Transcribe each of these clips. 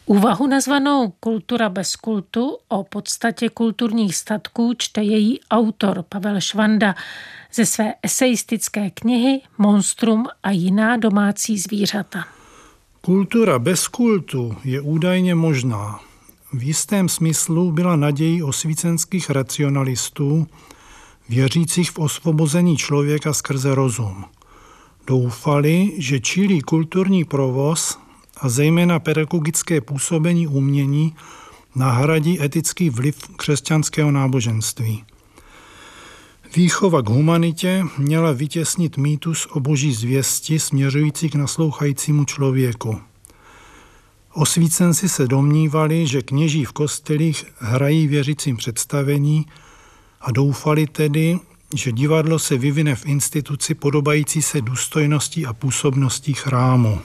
Úvahu nazvanou Kultura bez kultu o podstatě kulturních statků čte její autor Pavel Švanda ze své eseistické knihy Monstrum a jiná domácí zvířata. Kultura bez kultu je údajně možná. V jistém smyslu byla nadějí osvícenských racionalistů, věřících v osvobození člověka skrze rozum. Doufali, že čilý kulturní provoz a zejména pedagogické působení umění nahradí etický vliv křesťanského náboženství. Výchova k humanitě měla vytěsnit mýtus o boží zvěsti směřující k naslouchajícímu člověku. Osvícenci se domnívali, že kněží v kostelích hrají věřícím představení a doufali tedy, že divadlo se vyvine v instituci podobající se důstojností a působností chrámu.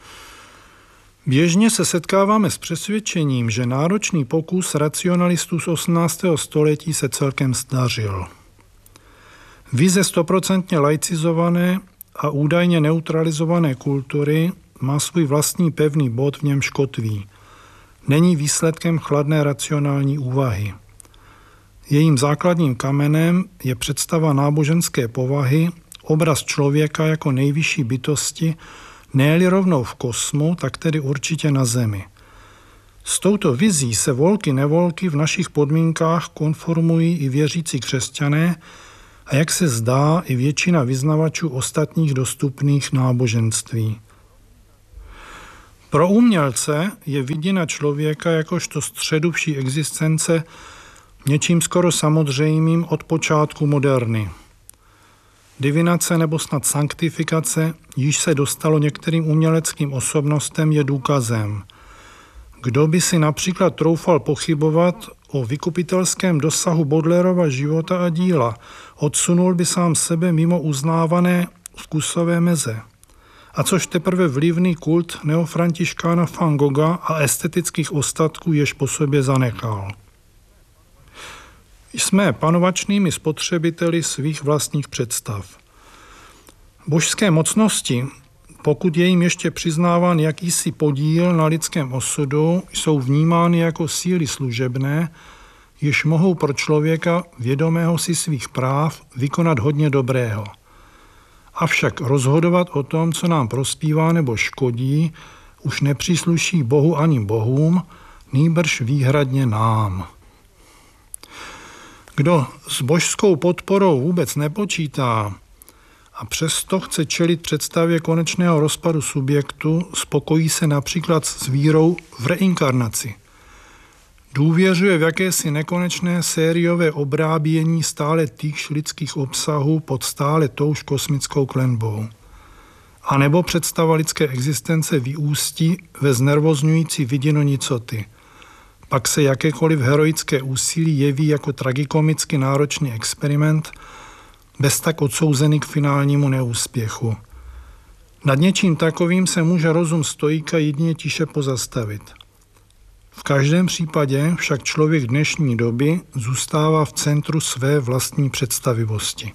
Běžně se setkáváme s přesvědčením, že náročný pokus racionalistů z 18. století se celkem zdařil. Vize 100% laicizované a údajně neutralizované kultury má svůj vlastní pevný bod, v němž kotví. Není výsledkem chladné racionální úvahy. Jejím základním kamenem je představa náboženské povahy, obraz člověka jako nejvyšší bytosti, ne-li rovnou v kosmu, tak tedy určitě na zemi. S touto vizí se volky nevolky v našich podmínkách konformují i věřící křesťané a jak se zdá i většina vyznavačů ostatních dostupných náboženství. Pro umělce je vidina člověka jakožto středu vší existence něčím skoro samozřejmým od počátku moderny. Divinace nebo snad sanktifikace, již se dostalo některým uměleckým osobnostem, je důkazem. Kdo by si například troufal pochybovat o vykupitelském dosahu Baudelaireova života a díla, odsunul by sám sebe mimo uznávané vkusové meze. A což teprve vlivný kult neofrantiškána Van Gogha a estetických ostatků jež po sobě zanechal. Jsme panovačnými spotřebiteli svých vlastních představ. Božské mocnosti, pokud je jim ještě přiznáván jakýsi podíl na lidském osudu, jsou vnímány jako síly služebné, jež mohou pro člověka vědomého si svých práv vykonat hodně dobrého. Avšak rozhodovat o tom, co nám prospívá nebo škodí, už nepřísluší Bohu ani bohům, nýbrž výhradně nám. Kdo s božskou podporou vůbec nepočítá a přesto chce čelit představě konečného rozpadu subjektu, spokojí se například s vírou v reinkarnaci. Důvěřuje v jakési nekonečné sériové obrábění stále týchž lidských obsahů pod stále touž kosmickou klenbou. A nebo představa lidské existence vyústí ve znervozňující vidinu nicoty. Pak se jakékoliv heroické úsilí jeví jako tragikomicky náročný experiment, bez tak odsouzený k finálnímu neúspěchu. Nad něčím takovým se může rozum stoika jedině tiše pozastavit. V každém případě však člověk dnešní doby zůstává v centru své vlastní představivosti.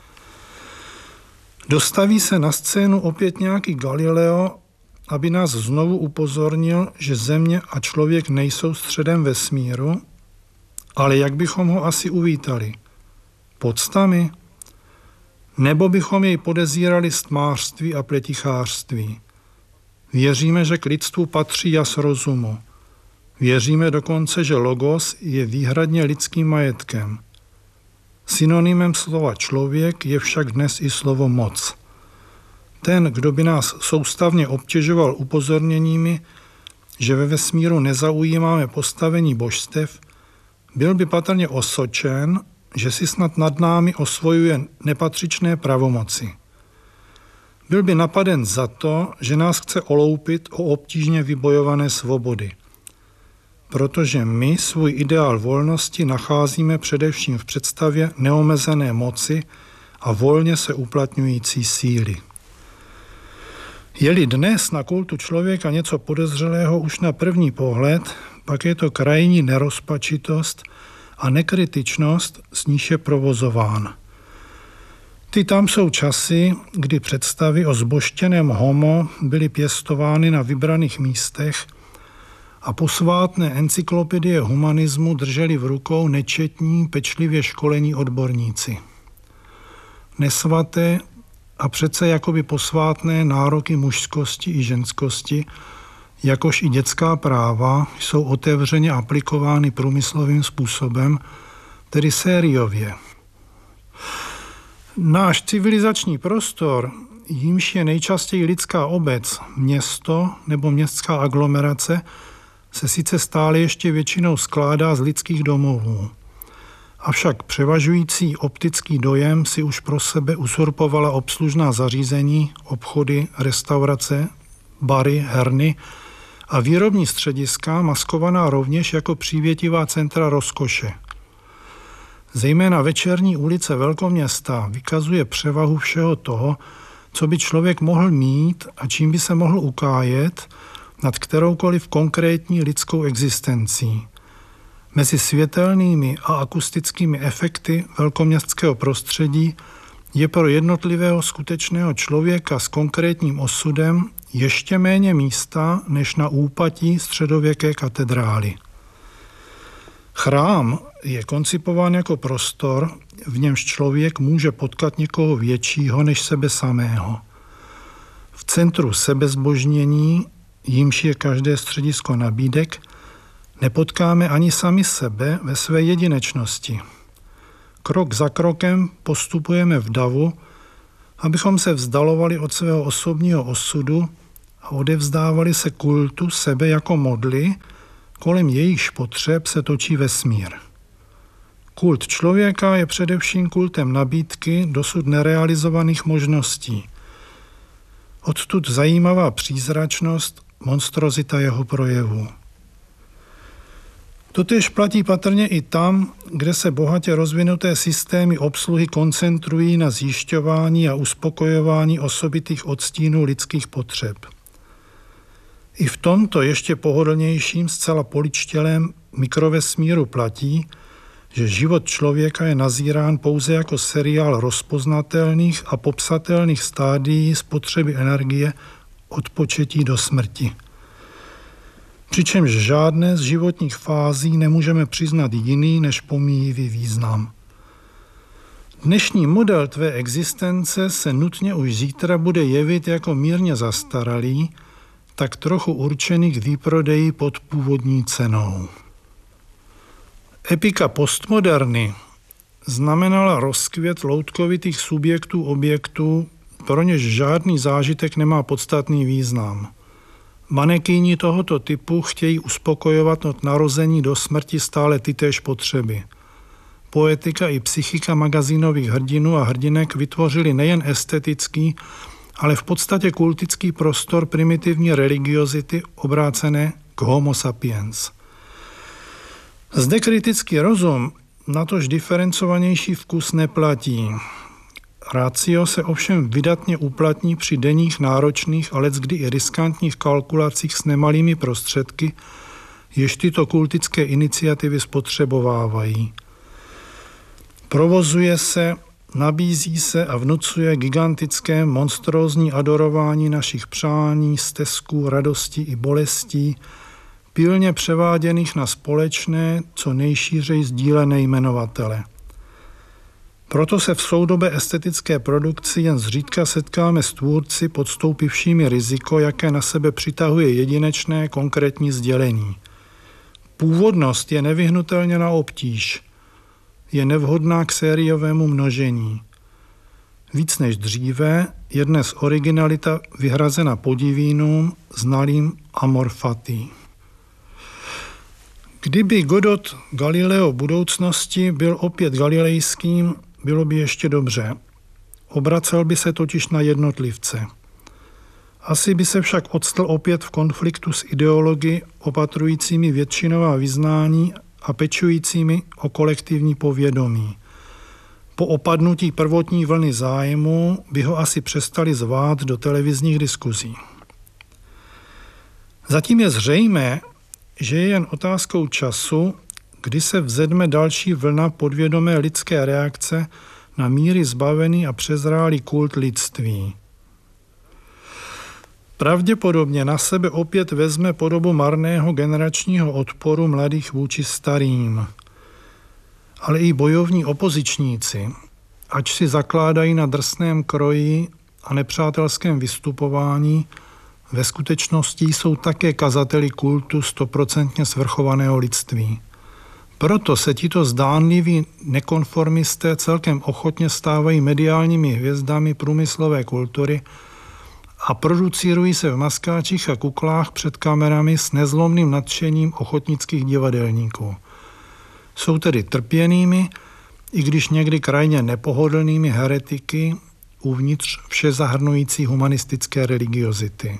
Dostaví se na scénu opět nějaký Galileo, aby nás znovu upozornil, že Země a člověk nejsou středem vesmíru, ale jak bychom ho asi uvítali? Podstami? Nebo bychom jej podezírali z tmářství a pletichářství? Věříme, že k lidstvu patří jas rozumu. Věříme dokonce, že logos je výhradně lidským majetkem. Synonymem slova člověk je však dnes i slovo moc. Ten, kdo by nás soustavně obtěžoval upozorněními, že ve vesmíru nezaujímáme postavení božstev, byl by patrně osočen, že si snad nad námi osvojuje nepatřičné pravomoci. Byl by napaden za to, že nás chce oloupit o obtížně vybojované svobody. Protože my svůj ideál volnosti nacházíme především v představě neomezené moci a volně se uplatňující síly. Je-li dnes na kultu člověka něco podezřelého už na první pohled, pak je to krajní nerozpačitost a nekritičnost, s níž je provozován. Ty tam jsou časy, kdy představy o zbožtěném homo byly pěstovány na vybraných místech a posvátné encyklopedie humanismu drželi v rukou nečetní, pečlivě školení odborníci. Nesvaté a přece jakoby posvátné nároky mužskosti i ženskosti, jakož i dětská práva, jsou otevřeně aplikovány průmyslovým způsobem, tedy sériově. Náš civilizační prostor, jímž je nejčastěji lidská obec, město nebo městská aglomerace, se sice stále ještě většinou skládá z lidských domovů. Avšak převažující optický dojem si už pro sebe usurpovala obslužná zařízení, obchody, restaurace, bary, herny a výrobní střediska, maskovaná rovněž jako přívětivá centra rozkoše. Zejména večerní ulice velkoměsta vykazuje převahu všeho toho, co by člověk mohl mít a čím by se mohl ukájet nad kteroukoliv konkrétní lidskou existencí. Mezi světelnými a akustickými efekty velkoměstského prostředí je pro jednotlivého skutečného člověka s konkrétním osudem ještě méně místa než na úpatí středověké katedrály. Chrám je koncipován jako prostor, v němž člověk může potkat někoho většího než sebe samého. V centru sebezbožnění, jímž je každé středisko nabídek, nepotkáme ani sami sebe ve své jedinečnosti. Krok za krokem postupujeme v davu, abychom se vzdalovali od svého osobního osudu a odevzdávali se kultu sebe jako modly, kolem jejichž potřeb se točí vesmír. Kult člověka je především kultem nabídky dosud nerealizovaných možností. Odtud zajímavá přízračnost, monstrozita jeho projevů. Totéž platí patrně i tam, kde se bohatě rozvinuté systémy obsluhy koncentrují na zjišťování a uspokojování osobitých odstínů lidských potřeb. I v tomto ještě pohodlnějším, zcela poličtělém mikrovesmíru platí, že život člověka je nazírán pouze jako seriál rozpoznatelných a popsatelných stádií spotřeby energie od početí do smrti. Přičemž žádné z životních fází nemůžeme přiznat jiný než pomíjivý význam. Dnešní model tvé existence se nutně už zítra bude jevit jako mírně zastaralý, tak trochu určený k výprodeji pod původní cenou. Epika postmoderny znamenala rozkvět loutkovitých subjektů objektů, pro něž žádný zážitek nemá podstatný význam. Manekýni tohoto typu chtějí uspokojovat od narození do smrti stále tytéž potřeby. Poetika i psychika magazínových hrdinů a hrdinek vytvořili nejen estetický, ale v podstatě kultický prostor primitivní religiozity obrácené k homo sapiens. Zde kritický rozum, natož diferencovanější vkus neplatí. Ratio se ovšem vydatně uplatní při denních náročných a leckdy i riskantních kalkulacích s nemalými prostředky, jež tyto kultické iniciativy spotřebovávají. Provozuje se, nabízí se a vnucuje gigantické monstrózní adorování našich přání, stesků, radostí i bolestí, pilně převáděných na společné, co nejšířej sdílené jmenovatele. Proto se v soudobé estetické produkci jen zřídka setkáme s tvůrci podstoupivšími riziko, jaké na sebe přitahuje jedinečné konkrétní sdělení. Původnost je nevyhnutelně na obtíž, je nevhodná k sériovému množení. Víc než dříve je dnes originalita vyhrazena podivínům, znalým amor fati. Kdyby Godot Galileo budoucnosti byl opět galilejským, bylo by ještě dobře. Obracel by se totiž na jednotlivce. Asi by se však odstl opět v konfliktu s ideology opatrujícími většinová vyznání a pečujícími o kolektivní povědomí. Po opadnutí prvotní vlny zájmu by ho asi přestali zvát do televizních diskuzí. Zatím je zřejmé, že je jen otázkou času, kdy se vzedme další vlna podvědomé lidské reakce na míry zbavený a přezrálý kult lidství. pravděpodobně na sebe opět vezme podobu marného generačního odporu mladých vůči starým. Ale i bojovní opozičníci, ač si zakládají na drsném kroji a nepřátelském vystupování, ve skutečnosti jsou také kazateli kultu 100% svrchovaného lidství. Proto se tito zdánliví nekonformisté celkem ochotně stávají mediálními hvězdami průmyslové kultury a producírují se v maskáčích a kuklách před kamerami s nezlomným nadšením ochotnických divadelníků. Jsou tedy trpěnými, i když někdy krajně nepohodlnými heretiky uvnitř všezahrnující humanistické religiozity.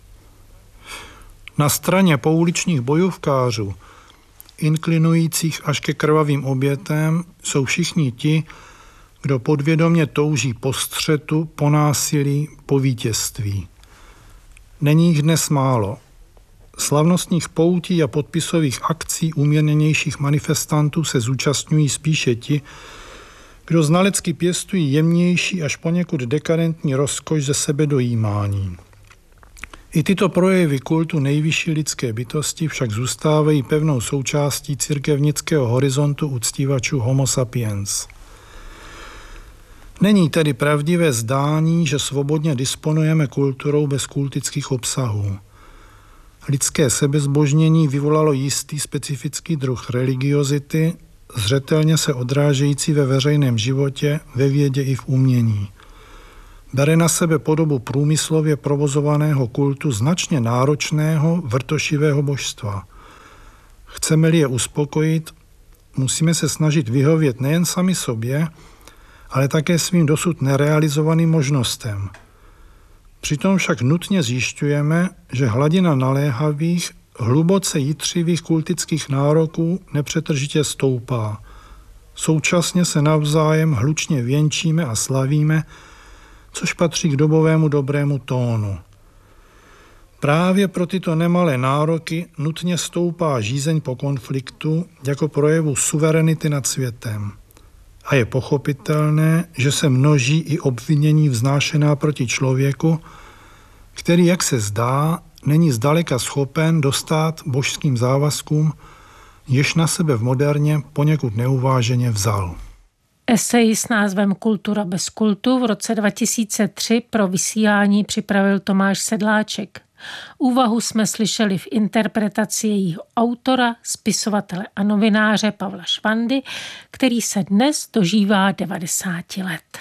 Na straně pouličních bojovkářů, inklinujících až ke krvavým obětem, jsou všichni ti, kdo podvědomě touží po střetu, po násilí, po vítězství. Není jich dnes málo. Slavnostních poutí a podpisových akcí umírněnějších manifestantů se zúčastňují spíše ti, kdo znalecky pěstují jemnější až poněkud dekadentní rozkoš ze sebedojímání. I tyto projevy kultu nejvyšší lidské bytosti však zůstávají pevnou součástí církevnického horizontu uctívačů Homo sapiens. Není tedy pravdivé zdání, že svobodně disponujeme kulturou bez kultických obsahů. Lidské sebezbožnění vyvolalo jistý specifický druh religiozity, zřetelně se odrážející ve veřejném životě, ve vědě i v umění. Bere na sebe podobu průmyslově provozovaného kultu značně náročného, vrtošivého božstva. Chceme-li je uspokojit, musíme se snažit vyhovět nejen sami sobě, ale také svým dosud nerealizovaným možnostem. Přitom však nutně zjišťujeme, že hladina naléhavých, hluboce jitřivých kultických nároků nepřetržitě stoupá. Současně se navzájem hlučně věnčíme a slavíme, což patří k dobovému dobrému tónu. Právě pro tyto nemalé nároky nutně stoupá žízeň po konfliktu jako projevu suverenity nad světem. A je pochopitelné, že se množí i obvinění vznášená proti člověku, který, jak se zdá, není zdaleka schopen dostát božským závazkům, jež na sebe v moderně poněkud neuváženě vzal. Esej s názvem Kultura bez kultu v roce 2003 pro vysílání připravil Tomáš Sedláček. Úvahu jsme slyšeli v interpretaci jejího autora, spisovatele a novináře Pavla Švandy, který se dnes dožívá 90 let.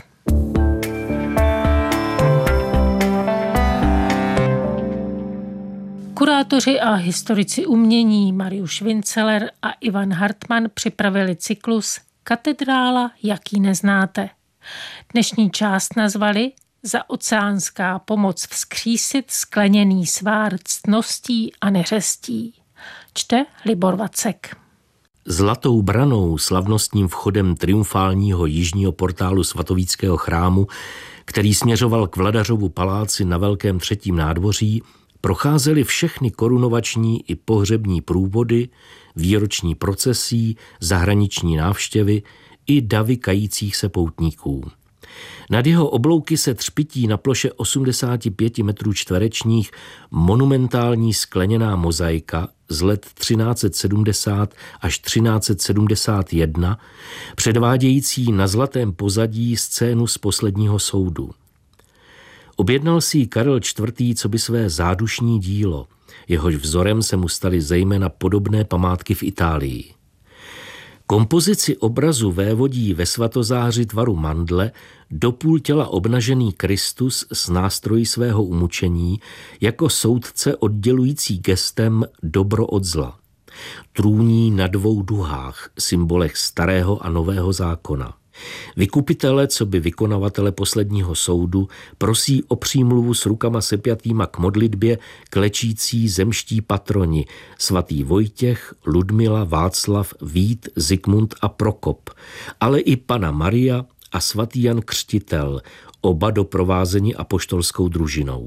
Kurátoři a historici umění Mariusz Vinceler a Ivan Hartmann připravili cyklus Katedrála, jaký neznáte. Dnešní část nazvali Zaoceánská pomoc vzkřísit skleněný svár ctností a neřestí. Čte Libor Vacek. Zlatou branou, slavnostním vchodem triumfálního jižního portálu svatovíckého chrámu, který směřoval k Vladařovu paláci na Velkém třetím nádvoří, procházely všechny korunovační i pohřební průvody, výroční procesí, zahraniční návštěvy i davy kajících se poutníků. Nad jeho oblouky se třpytí na ploše 85 metrů čtverečních monumentální skleněná mozaika z let 1370 až 1371, předvádějící na zlatém pozadí scénu z posledního soudu. Objednal si ji Karel IV. Coby své zádušní dílo, jehož vzorem se mu staly zejména podobné památky v Itálii. Kompozici obrazu vévodí ve svatozáři tvaru mandle do půl těla obnažený Kristus s nástroji svého umučení jako soudce oddělující gestem dobro od zla. Trůní na dvou duhách, symbolech starého a nového zákona. Vykupitele, coby vykonavatele posledního soudu, prosí o přímluvu s rukama sepjatýma k modlitbě klečící zemští patroni svatý Vojtěch, Ludmila, Václav, Vít, Zikmund a Prokop, ale i Panna Maria a svatý Jan Křtitel, oba doprovázeni apoštolskou družinou.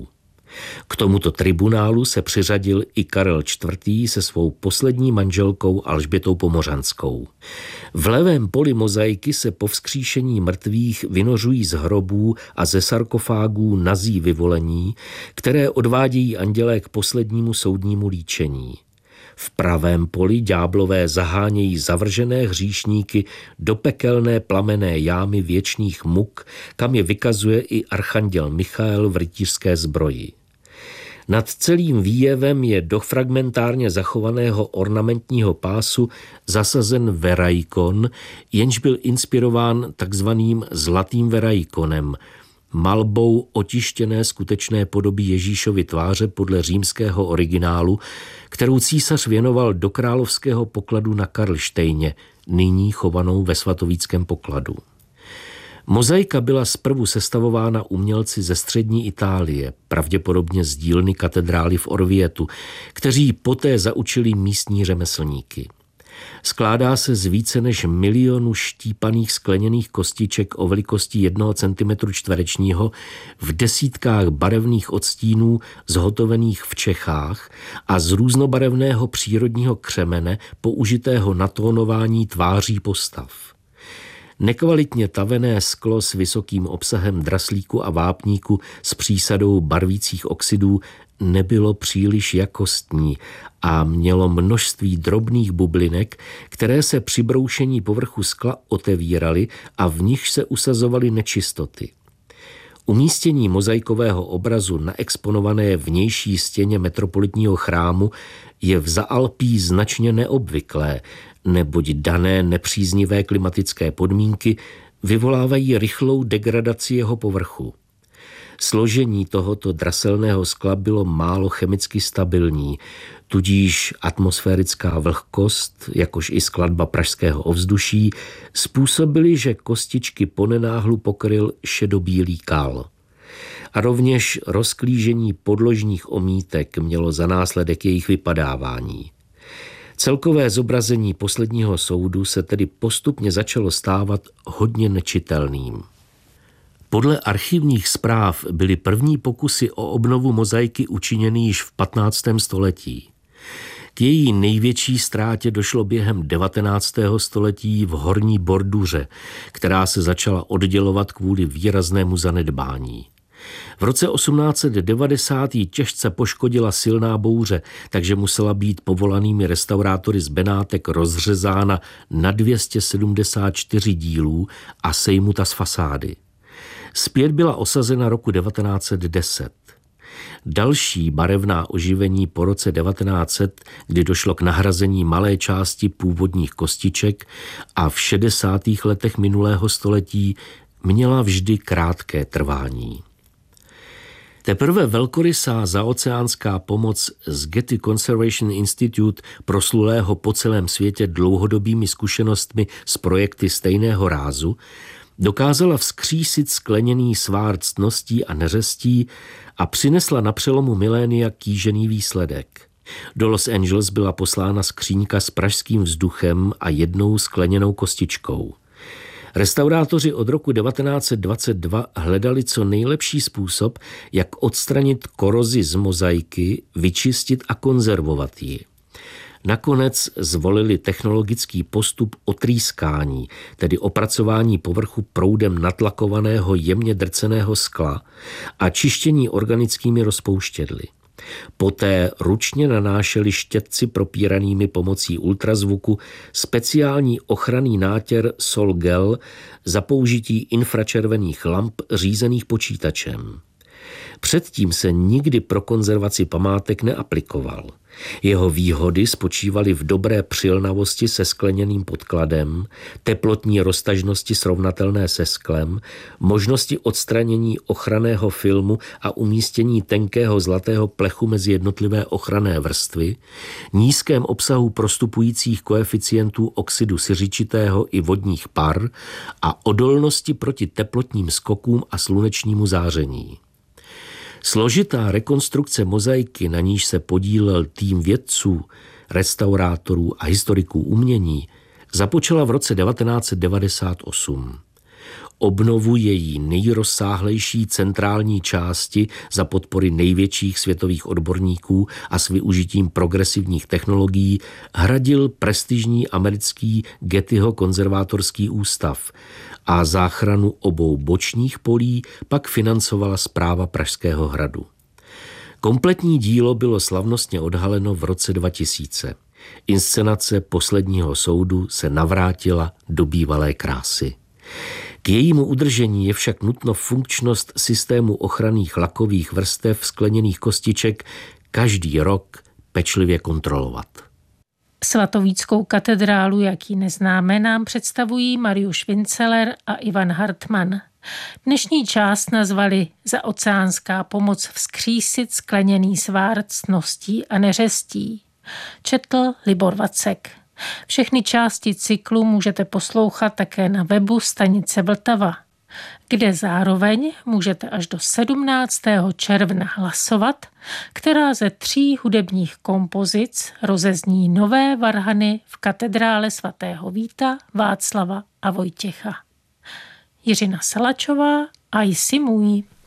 K tomuto tribunálu se přiřadil i Karel IV. Se svou poslední manželkou Alžbětou Pomořanskou. V levém poli mozaiky se po vzkříšení mrtvých vynořují z hrobů a ze sarkofágů nazí vyvolení, které odvádějí andělé k poslednímu soudnímu líčení. V pravém poli ďáblové zahánějí zavržené hříšníky do pekelné plamenné jámy věčných muk, kam je vykazuje i archanděl Michael v rytířské zbroji. Nad celým výjevem je do fragmentárně zachovaného ornamentního pásu zasazen veraikon, jenž byl inspirován takzvaným zlatým veraikonem, malbou otištěné skutečné podoby Ježíšovy tváře podle římského originálu, kterou císař věnoval do královského pokladu na Karlštejně, nyní chovanou ve svatovíckém pokladu. Mozaika byla zprvu sestavována umělci ze střední Itálie, pravděpodobně z dílny katedrály v Orvietu, kteří poté zaučili místní řemeslníky. Skládá se z více než 1 milionu štípaných skleněných kostiček o velikosti 1 cm čtverečního v desítkách barevných odstínů zhotovených v Čechách a z různobarevného přírodního křemene použitého na tónování tváří postav. Nekvalitně tavené sklo s vysokým obsahem draslíku a vápníku s přísadou barvících oxidů nebylo příliš jakostní a mělo množství drobných bublinek, které se při broušení povrchu skla otevíraly a v nich se usazovaly nečistoty. Umístění mozaikového obrazu na exponované vnější stěně metropolitního chrámu je v Zaalpí značně neobvyklé, neboť dané nepříznivé klimatické podmínky vyvolávají rychlou degradaci jeho povrchu. Složení tohoto draselného skla bylo málo chemicky stabilní, tudíž atmosférická vlhkost, jakož i skladba pražského ovzduší, způsobily, že kostičky ponenáhlu pokryl šedobílý kal. A rovněž rozklížení podložních omítek mělo za následek jejich vypadávání. Celkové zobrazení posledního soudu se tedy postupně začalo stávat hodně nečitelným. Podle archivních zpráv byly první pokusy o obnovu mozaiky učiněny již v 15. století. K její největší ztrátě došlo během 19. století v Horní Borduře, která se začala oddělovat kvůli výraznému zanedbání. V roce 1890 ji těžce poškodila silná bouře, takže musela být povolanými restaurátory z Benátek rozřezána na 274 dílů a sejmuta z fasády. Zpět byla osazena roku 1910. Další barevná oživení po roce 1900, kdy došlo k nahrazení malé části původních kostiček, a v 60. letech minulého století měla vždy krátké trvání. Teprve velkorysá zaoceánská pomoc z Getty Conservation Institute, proslulého po celém světě dlouhodobými zkušenostmi s projekty stejného rázu, dokázala vzkřísit skleněný svár ctností a neřestí a přinesla na přelomu milénia kýžený výsledek. Do Los Angeles byla poslána skříňka s pražským vzduchem a 1 skleněnou kostičkou. Restaurátoři od roku 1922 hledali co nejlepší způsob, jak odstranit korozi z mozaiky, vyčistit a konzervovat ji. Nakonec zvolili technologický postup otrýskání, tedy opracování povrchu proudem natlakovaného jemně drceného skla a čištění organickými rozpouštědly. Poté ručně nanášeli štětci propíranými pomocí ultrazvuku speciální ochranný nátěr Sol Gel za použití infračervených lamp řízených počítačem. Předtím se nikdy pro konzervaci památek neaplikoval. Jeho výhody spočívaly v dobré přilnavosti se skleněným podkladem, teplotní roztažnosti srovnatelné se sklem, možnosti odstranění ochranného filmu a umístění tenkého zlatého plechu mezi jednotlivé ochranné vrstvy, nízkém obsahu prostupujících koeficientů oxidu siřičitého i vodních par a odolnosti proti teplotním skokům a slunečnímu záření. Složitá rekonstrukce mozaiky, na níž se podílel tým vědců, restaurátorů a historiků umění, započala v roce 1998. obnovu její nejrozsáhlejší centrální části za podpory největších světových odborníků a s využitím progresivních technologií hradil prestižní americký Gettyho konzervátorský ústav a záchranu obou bočních polí pak financovala správa Pražského hradu. Kompletní dílo bylo slavnostně odhaleno v roce 2000. Inscenace Posledního soudu se navrátila do bývalé krásy. K jejímu udržení je však nutno funkčnost systému ochranných lakových vrstev skleněných kostiček každý rok pečlivě kontrolovat. Svatovíckou katedrálu, jak ji neznáme, nám představují Mariusz Vinceler a Ivan Hartmann. Dnešní část nazvali Zaoceánská pomoc vzkřísit skleněný svár ctností a neřestí. Četl Libor Vacek. Všechny části cyklu můžete poslouchat také na webu stanice Vltava, kde zároveň můžete až do 17. června hlasovat, která ze 3 hudebních kompozic rozezní nové varhany v katedrále svatého Víta, Václava a Vojtěcha. Jiřina Salačová a Jsi můj.